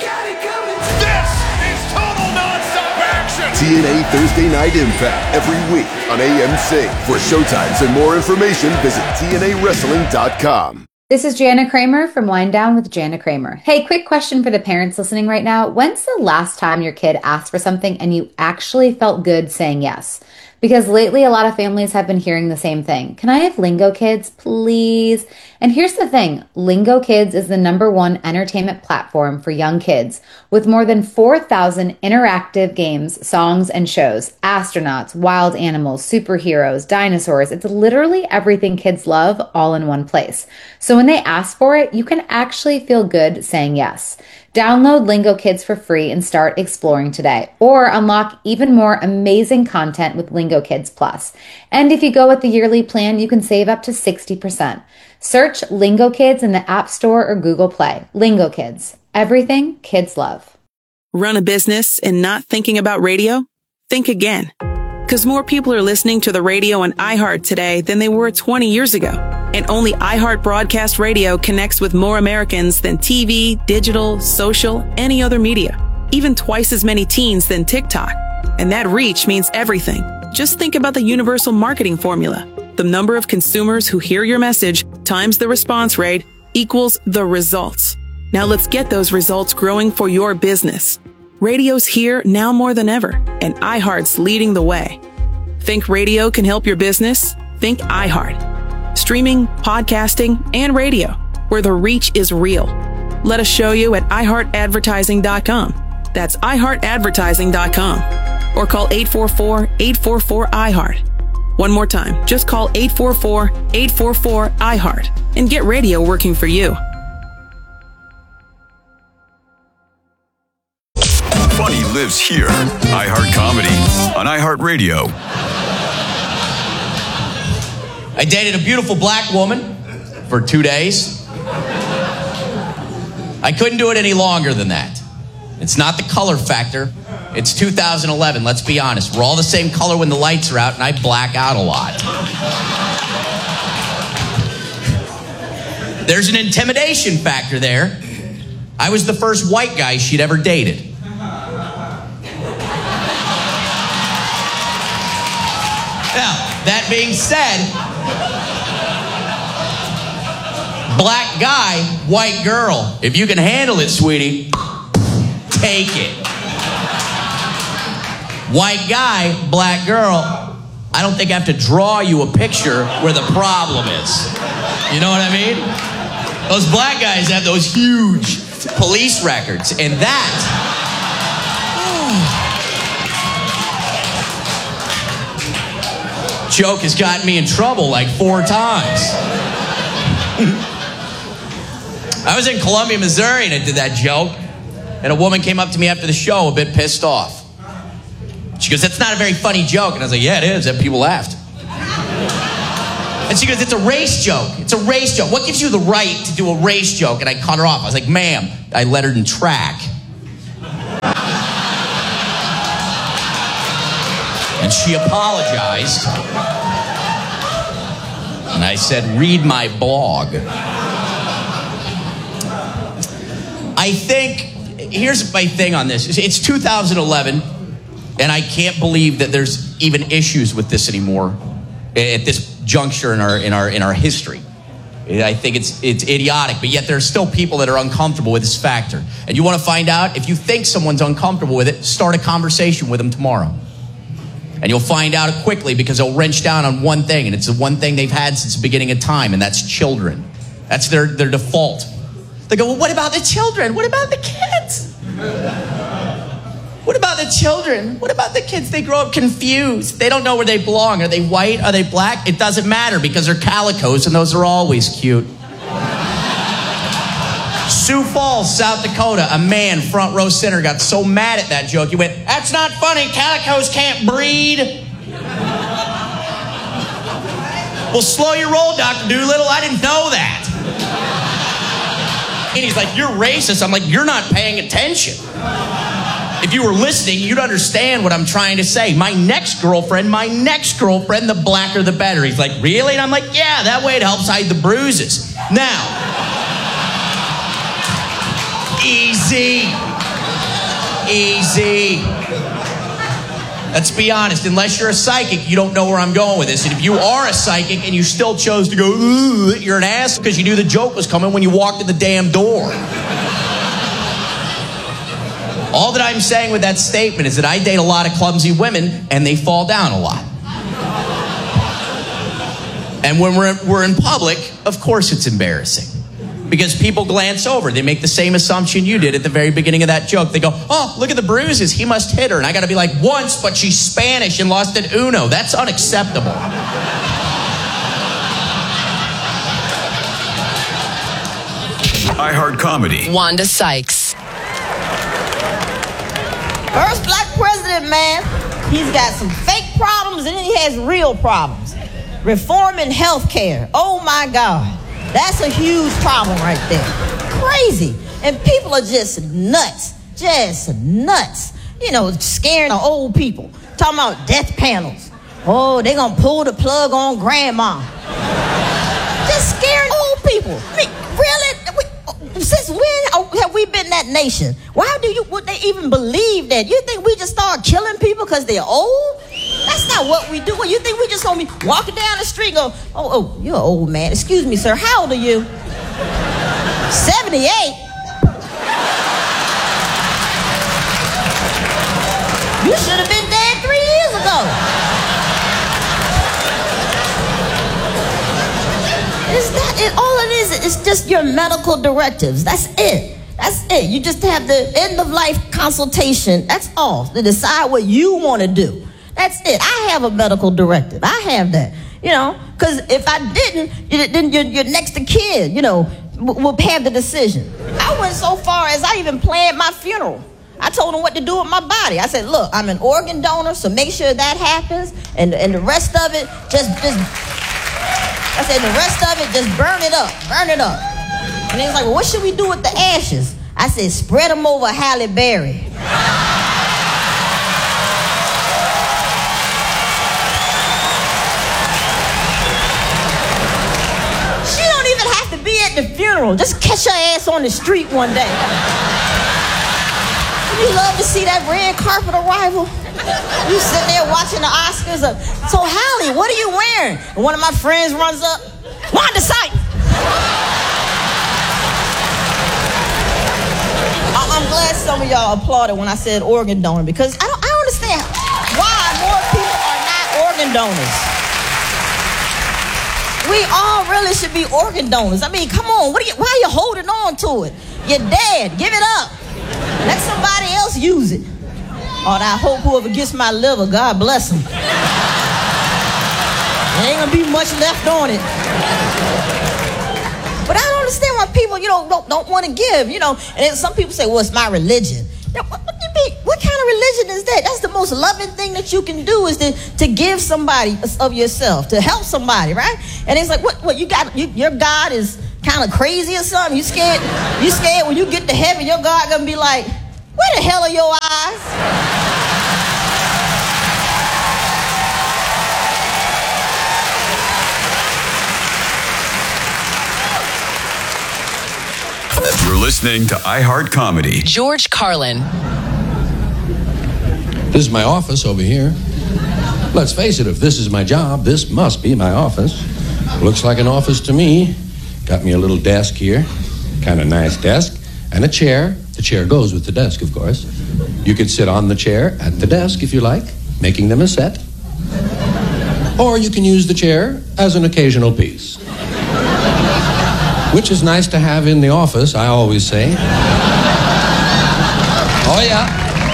This is total nonstop action! T N A Thursday Night Impact every week on A M C. For showtimes and more information, visit T N A wrestling dot com. This is Jana Kramer from Wind Down with Jana Kramer. Hey, quick question for the parents listening right now. When's the last time your kid asked for something and you actually felt good saying yes? Because lately, a lot of families have been hearing the same thing. Can I have Lingo Kids, please? And here's the thing. Lingo Kids is the number one entertainment platform for young kids with more than four thousand interactive games, songs, and shows. Astronauts, wild animals, superheroes, dinosaurs. It's literally everything kids love all in one place. So when they ask for it, you can actually feel good saying yes. Download Lingo Kids for free and start exploring today, or unlock even more amazing content with Lingo Kids Plus. And if you go with the yearly plan, you can save up to sixty percent. Search Lingo Kids in the App Store or Google Play. Lingo Kids, everything kids love. Run a business and not thinking about radio? Think again. Because more people are listening to the radio on iHeart today than they were twenty years ago. And only iHeart Broadcast Radio connects with more Americans than T V, digital, social, any other media. Even twice as many teens than TikTok. And that reach means everything. Just think about the universal marketing formula. The number of consumers who hear your message times the response rate equals the results. Now let's get those results growing for your business. Radio's here now more than ever, and iHeart's leading the way. Think radio can help your business? Think iHeart. Streaming, podcasting, and radio, where the reach is real. Let us show you at i heart advertising dot com. That's i heart advertising dot com. Or call eight four four, eight four four, I heart. One more time, just call eight four four, eight four four, I heart and get radio working for you. Funny lives here. iHeart Comedy on iHeartRadio. I dated a beautiful black woman for two days. I couldn't do it any longer than that. It's not the color factor. It's two thousand eleven, let's be honest. We're all the same color when the lights are out, and I black out a lot. There's an intimidation factor there. I was the first white guy she'd ever dated. Now, that being said, black guy, white girl. If you can handle it, sweetie, take it. White guy, black girl. I don't think I have to draw you a picture where the problem is. You know what I mean? Those black guys have those huge police records, and that... joke has gotten me in trouble like four times. I was in Columbia, Missouri, and I did that joke. And a woman came up to me after the show a bit pissed off. She goes, "That's not a very funny joke." And I was like, "Yeah, it is." And people laughed. And she goes, it's a race joke. It's a race joke. What gives you the right to do a race joke? And I cut her off. I was like, ma'am, I lettered in track. And she apologized. And I said, read my blog. I think, here's my thing on this. It's two thousand eleven, and I can't believe that there's even issues with this anymore at this juncture in our in our in our history. I think it's it's idiotic, but yet there's still people that are uncomfortable with this factor. And you want to find out? If you think someone's uncomfortable with it, start a conversation with them tomorrow. And you'll find out it quickly, because they'll wrench down on one thing, and it's the one thing they've had since the beginning of time, and that's children. That's their, their default. They go, well, what about the children? What about the kids? What about the children? What about the kids? They grow up confused. They don't know where they belong. Are they white? Are they black? It doesn't matter, because they're calicos, and those are always cute. Sioux Falls, South Dakota, a man, front row center, got so mad at that joke, he went, that's not funny, calicos can't breed. Well, slow your roll, Doctor Doolittle, I didn't know that. And he's like, you're racist. I'm like, you're not paying attention. If you were listening, you'd understand what I'm trying to say. My next girlfriend, my next girlfriend, the blacker the better. He's like, really? And I'm like, yeah, that way it helps hide the bruises. Now, easy. Easy. Let's be honest. Unless you're a psychic, you don't know where I'm going with this. And if you are a psychic and you still chose to go, ooh, you're an ass, because you knew the joke was coming when you walked in the damn door. All that I'm saying with that statement is that I date a lot of clumsy women, and they fall down a lot. And when we're, we're in public, of course it's embarrassing. Because people glance over. They make the same assumption you did at the very beginning of that joke. They go, oh, look at the bruises. He must hit her. And I got to be like, once, but she's Spanish and lost at Uno. That's unacceptable. iHeart Comedy. Wanda Sykes. First black president, man. He's got some fake problems and then he has real problems. Reforming health care. Oh, my God. That's a huge problem right there. Crazy. And people are just nuts. Just nuts. You know, scaring the old people. Talking about death panels. Oh, they gonna pull the plug on grandma. Just scaring old people. I mean, really? We, since when have we been that nation? Why do you, would they even believe that? You think we just start killing people because they're old? That's not what we do. You think we just gonna be walking down the street and go, oh, oh, you're an old man. Excuse me, sir, how old are you? seventy-eight? You should have been dead three years ago. It's not, it, all it is, it's just your medical directives. That's it. That's it. You just have the end of life consultation. That's all. To decide what you want to do. That's it. I have a medical directive. I have that. You know, because if I didn't, then your, your next of kin, you know, will have the decision. I went so far as I even planned my funeral. I told them what to do with my body. I said, look, I'm an organ donor, so make sure that happens. And, and the rest of it, just, just, I said, the rest of it, just burn it up. Burn it up. And he was like, well, what should we do with the ashes? I said, spread them over Halle Berry. She don't even have to be at the funeral. Just catch her ass on the street one day. You love to see that red carpet arrival? You sitting there watching the Oscars. Of, so, Halle, what are you wearing? And one of my friends runs up. Wanda Sykes. I'm glad some of y'all applauded when I said organ donor, because I don't, I don't understand why more people are not organ donors. We all really should be organ donors. I mean, come on, what are you, why are you holding on to it? You're dead. Give it up. Let somebody else use it. Oh, and I hope whoever gets my liver, God bless them. There ain't gonna be much left on it. But I don't understand why people, you know, don't, don't want to give, you know. And then some people say, well, it's my religion. Now, what, what, do you mean? What kind of religion is that. That's the most loving thing that you can do is to, to give somebody of yourself, to help somebody, right? And it's like, what, what you got, you, your God is kind of crazy or something? You scared, you scared when you get to heaven, your God gonna be like, where the hell are your eyes? You're listening to iHeart Comedy. George Carlin. This is my office over here. Let's face it, if this is my job, this must be my office. Looks like an office to me. Got me a little desk here, kind of nice desk, and a chair. The chair goes with the desk, of course. You could sit on the chair at the desk if you like, making them a set. Or you can use the chair as an occasional piece. Which is nice to have in the office, I always say. Oh, yeah.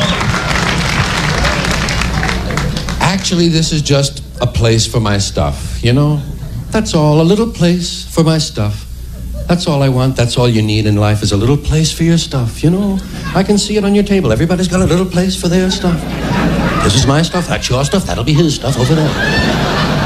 Actually, this is just a place for my stuff, you know? That's all, a little place for my stuff. That's all I want, that's all you need in life is a little place for your stuff, you know? I can see it on your table. Everybody's got a little place for their stuff. This is my stuff, that's your stuff, that'll be his stuff over there.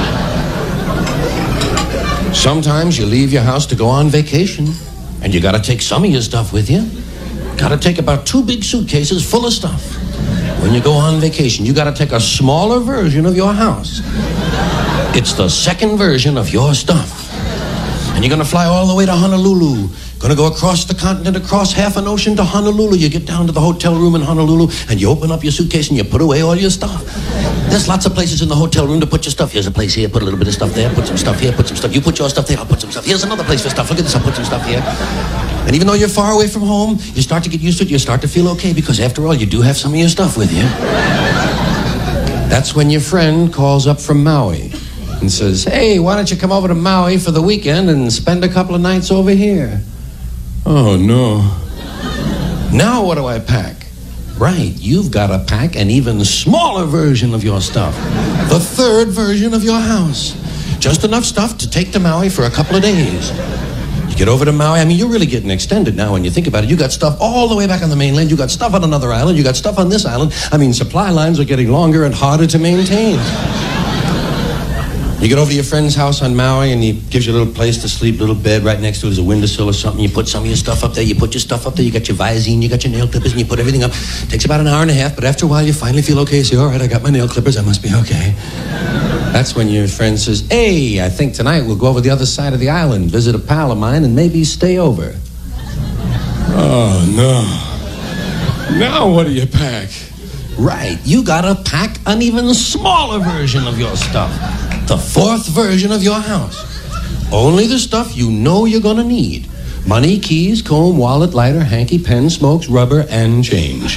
Sometimes you leave your house to go on vacation, and you gotta take some of your stuff with you. Gotta take about two big suitcases full of stuff. When you go on vacation, you gotta take a smaller version of your house. It's the second version of your stuff. And you're gonna fly all the way to Honolulu. Gonna go across the continent, across half an ocean to Honolulu. You get down to the hotel room in Honolulu, and you open up your suitcase and you put away all your stuff. There's lots of places in the hotel room to put your stuff. Here's a place here, put a little bit of stuff there, put some stuff here, put some stuff. You put your stuff there, I'll put some stuff. Here's another place for stuff. Look at this, I'll put some stuff here. And even though you're far away from home, you start to get used to it, you start to feel okay, because after all, you do have some of your stuff with you. That's when your friend calls up from Maui and says, hey, why don't you come over to Maui for the weekend and spend a couple of nights over here? Oh, no. Now what do I pack? Right, you've got to pack an even smaller version of your stuff. The third version of your house. Just enough stuff to take to Maui for a couple of days. You get over to Maui, I mean, you're really getting extended now when you think about it. You got stuff all the way back on the mainland. You got stuff on another island. You got stuff on this island. I mean, supply lines are getting longer and harder to maintain. You get over to your friend's house on Maui, and he gives you a little place to sleep, little bed right next to it is a windowsill or something. You put some of your stuff up there. You put your stuff up there. You got your Visine, you got your nail clippers, and you put everything up. Takes about an hour and a half, but after a while, you finally feel okay. Say, all right, I got my nail clippers. I must be okay. That's when your friend says, hey, I think tonight we'll go over the other side of the island, visit a pal of mine, and maybe stay over. Oh, no. Now what do you pack? Right, you gotta pack an even smaller version of your stuff. The fourth version of your house. Only the stuff you know you're gonna need. Money, keys, comb, wallet, lighter, hanky, pen, smokes, rubber, and change.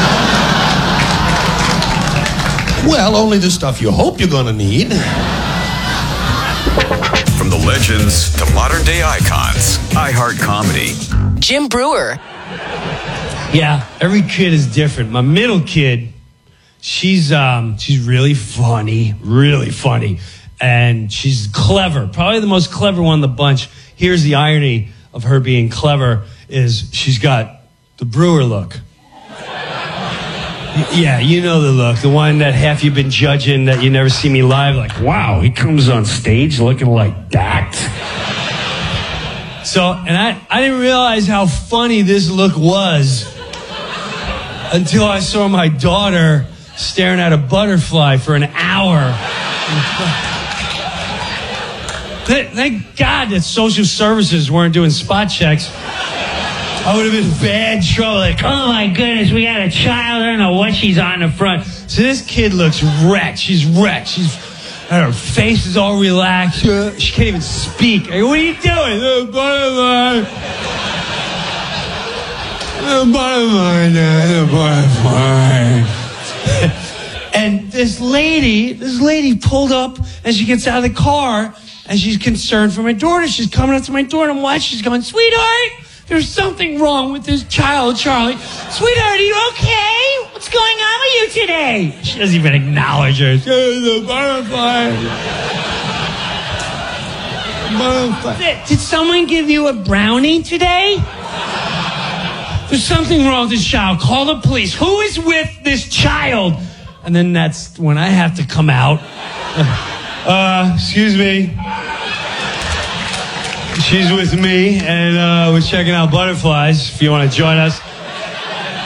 Well, only the stuff you hope you're gonna need. From the legends to modern day icons, iHeart Comedy. Jim Brewer. Yeah, every kid is different. My middle kid, she's um, she's really funny, really funny. And she's clever, probably the most clever one of the bunch. Here's the irony of her being clever is she's got the Brewer look. Yeah, you know the look, the one that half you've been judging that you never see me live, like, wow, he comes on stage looking like that. So, and I, I didn't realize how funny this look was until I saw my daughter staring at a butterfly for an hour. Thank God that social services weren't doing spot checks. I would have been in bad trouble. Like, oh my goodness, we got a child. I don't know what she's on the front. So this kid looks wrecked. She's wrecked. She's, her face is all relaxed. She can't even speak. Hey, what are you doing? The butterfly. The butterfly, the butterfly. And this lady, this lady pulled up and she gets out of the car and she's concerned for my daughter. She's coming up to my door and I'm watching. She's going, sweetheart, there's something wrong with this child, Charlie. Sweetheart, are you okay? What's going on with you today? She doesn't even acknowledge her. The butterfly. Butterfly. Did someone give you a brownie today? There's something wrong with this child. Call the police. Who is with this child? And then that's when I have to come out. Uh, excuse me. She's with me, and uh, we're checking out butterflies. If you want to join us.